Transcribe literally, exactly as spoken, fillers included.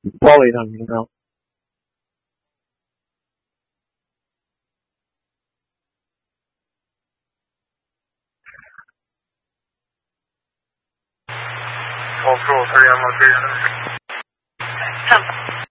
包围他们呢。 Control three, I'm located.